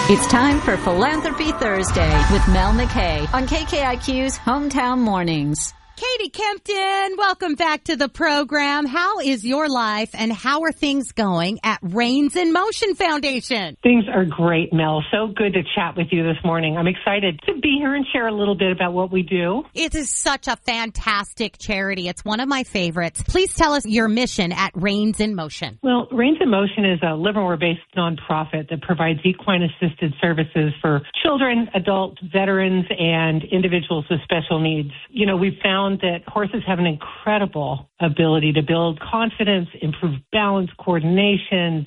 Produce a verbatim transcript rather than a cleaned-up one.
It's time for Philanthropy Thursday with Mel McKay on K K I Q's Hometown Mornings. Katie Kempton, welcome back to the program. How is your life and how are things going at Rains in Motion Foundation? Things are great, Mel. So good to chat with you this morning. I'm excited to be here and share a little bit about what we do. It is such a fantastic charity. It's one of my favorites. Please tell us your mission at Rains in Motion. Well, Rains in Motion is a Livermore-based nonprofit that provides equine-assisted services for children, adults, veterans, and individuals with special needs. You know, we've found that horses have an incredible ability to build confidence, improve balance, coordination,